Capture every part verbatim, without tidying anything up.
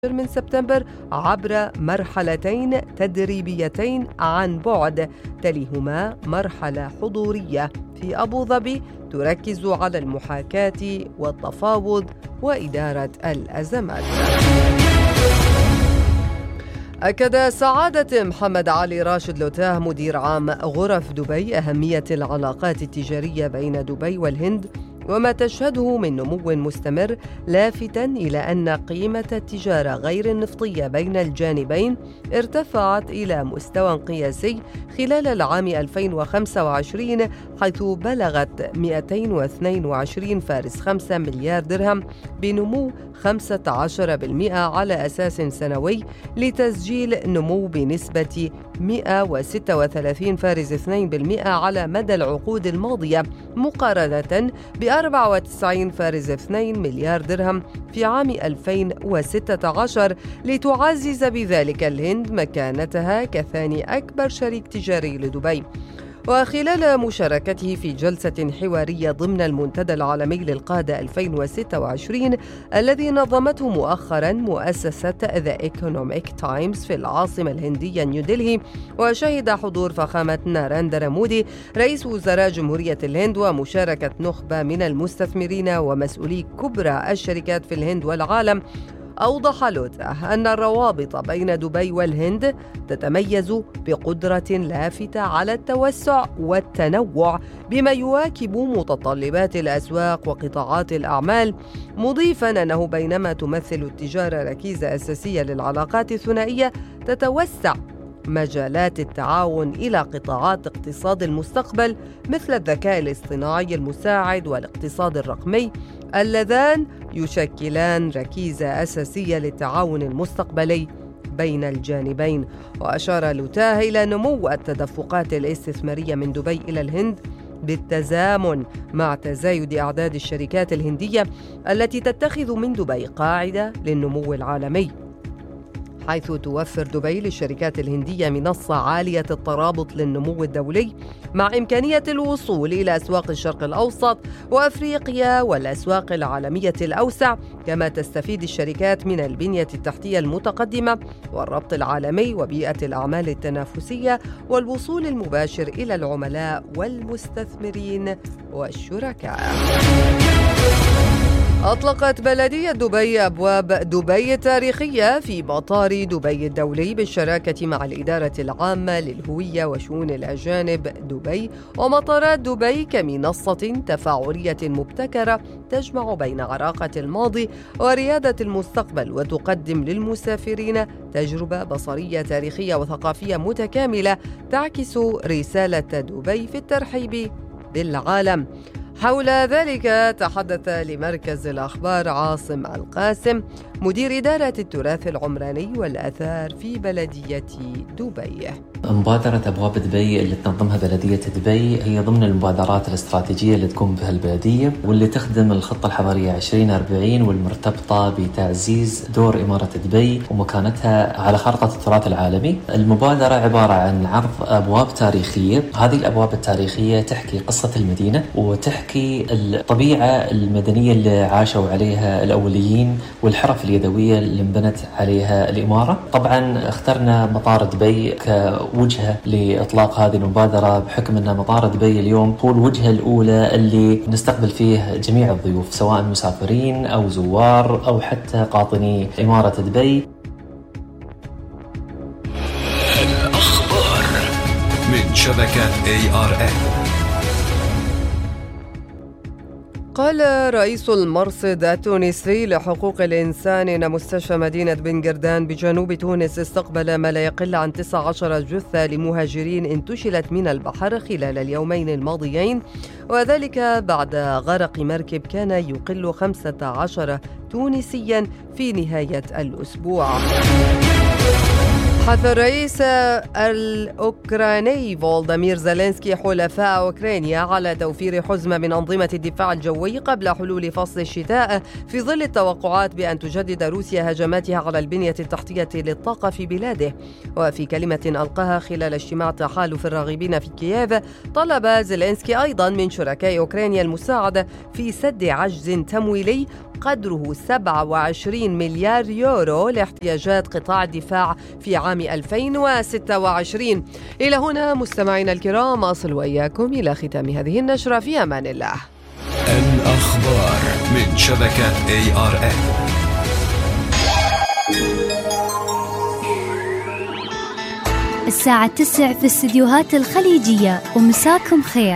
من سبتمبر عبر مرحلتين تدريبيتين عن بعد، تليهما مرحلة حضورية في أبو ظبي تركز على المحاكاة والتفاوض وإدارة الأزمات. أكد سعادة محمد علي راشد لوتاه مدير عام غرف دبي أهمية العلاقات التجارية بين دبي والهند وما تشهده من نمو مستمر، لافتاً إلى أن قيمة التجارة غير النفطية بين الجانبين ارتفعت إلى مستوى قياسي خلال العام ألفين وخمسة وعشرين، حيث بلغت مئتين واثنين وعشرين فاصلة خمسة مليار درهم بنمو خمسة عشر بالمئة على أساس سنوي، لتسجيل نمو بنسبة مئة وستة وثلاثين فاصلة اثنين بالمئة على مدى العقود الماضية، مقارنة ب أربعة وتسعين فاصلة اثنين مليار درهم في عام ألفين وستة عشر، لتعزز بذلك الهند مكانتها كثاني أكبر شريك تجاري لدبي. وخلال مشاركته في جلسة حوارية ضمن المنتدى العالمي للقادة ألفين وستة وعشرين الذي نظمته مؤخرا مؤسسة The Economic Times في العاصمة الهندية نيودلهي، وشهد حضور فخامة ناراندرا مودي رئيس وزراء جمهورية الهند ومشاركة نخبة من المستثمرين ومسؤولي كبرى الشركات في الهند والعالم، أوضح لوتاه أن الروابط بين دبي والهند تتميز بقدرة لافتة على التوسع والتنوع بما يواكب متطلبات الأسواق وقطاعات الأعمال، مضيفاً أنه بينما تمثل التجارة ركيزة أساسية للعلاقات الثنائية، تتوسع مجالات التعاون إلى قطاعات اقتصاد المستقبل مثل الذكاء الاصطناعي المساعد والاقتصاد الرقمي، اللذان يشكلان ركيزة أساسية للتعاون المستقبلي بين الجانبين. وأشار لوتاه إلى نمو التدفقات الاستثمارية من دبي إلى الهند بالتزامن مع تزايد أعداد الشركات الهندية التي تتخذ من دبي قاعدة للنمو العالمي، حيث توفر دبي للشركات الهندية منصة عالية الترابط للنمو الدولي مع إمكانية الوصول إلى أسواق الشرق الأوسط وأفريقيا والأسواق العالمية الأوسع، كما تستفيد الشركات من البنية التحتية المتقدمة والربط العالمي وبيئة الأعمال التنافسية والوصول المباشر إلى العملاء والمستثمرين والشركاء. أطلقت بلدية دبي أبواب دبي التاريخية في مطار دبي الدولي بالشراكة مع الإدارة العامة للهوية وشؤون الأجانب دبي ومطارات دبي كمنصة تفاعلية مبتكرة تجمع بين عراقة الماضي وريادة المستقبل، وتقدم للمسافرين تجربة بصرية تاريخية وثقافية متكاملة تعكس رسالة دبي في الترحيب بالعالم. حول ذلك تحدث لمركز الأخبار عاصم القاسم مدير إدارة التراث العمراني والآثار في بلدية دبي. مبادرة أبواب دبي اللي تنظمها بلدية دبي هي ضمن المبادرات الاستراتيجية اللي تقوم بها البلدية، واللي تخدم الخطة الحضرية عشرين أربعين والمرتبطة بتعزيز دور إمارة دبي ومكانتها على خارطة التراث العالمي. المبادرة عبارة عن عرض أبواب تاريخية، هذه الأبواب التاريخية تحكي قصة المدينة وتحكي الطبيعة المدنية اللي عاشوا عليها الأوليين والحرف اليدوية اللي انبنت عليها الإمارة. طبعا اخترنا مطار دبي كوجهة لإطلاق هذه المبادرة بحكم أن مطار دبي اليوم هو الوجهة الأولى اللي نستقبل فيه جميع الضيوف سواء مسافرين أو زوار أو حتى قاطني إمارة دبي. الأخبار من شبكة إيه آر إن. قال رئيس المرصد التونسي لحقوق الإنسان إن مستشفى مدينة بن قردان بجنوب تونس استقبل ما لا يقل عن تسعة عشر جثة لمهاجرين انتشلت من البحر خلال اليومين الماضيين، وذلك بعد غرق مركب كان يقل خمسة عشر تونسيا في نهاية الأسبوع. حث الرئيس الأوكراني فولوديمير زيلينسكي حلفاء أوكرانيا على توفير حزمة من أنظمة الدفاع الجوي قبل حلول فصل الشتاء، في ظل التوقعات بأن تجدد روسيا هجماتها على البنية التحتية للطاقة في بلاده. وفي كلمة ألقاها خلال اجتماع تحالف الراغبين في كييف، طلب زيلينسكي أيضا من شركاء أوكرانيا المساعدة في سد عجز تمويلي قدره سبعة وعشرين مليار يورو لاحتياجات قطاع الدفاع في عام ألفين وستة وعشرين. إلى هنا مستمعينا الكرام أصل وإياكم إلى ختام هذه النشرة، في أمان الله. الأخبار من شبكة إيه آر إن. الساعة تسع في الاستديوهات الخليجية، ومساكم خير.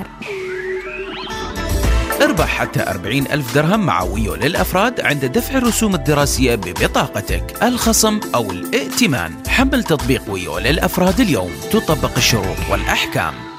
اربح حتى أربعين ألف درهم مع ويو للأفراد عند دفع الرسوم الدراسية ببطاقتك، الخصم أو الائتمان. حمل تطبيق ويو للأفراد اليوم، تطبق الشروط والأحكام.